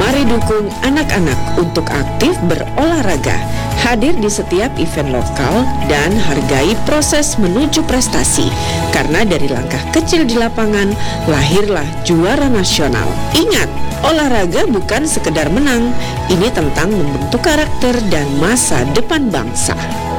Mari dukung anak-anak untuk aktif berolahraga, hadir di setiap event lokal, dan hargai proses menuju prestasi. Karena dari langkah kecil di lapangan, lahirlah juara nasional. Ingat, olahraga bukan sekedar menang, ini tentang membentuk karakter dan masa depan bangsa.